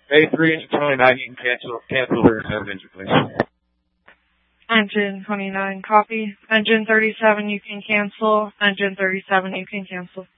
A3, engine 29, you can cancel the reserve engine, please. Engine 29, copy. Engine 37, you can cancel. Engine 37, you can cancel.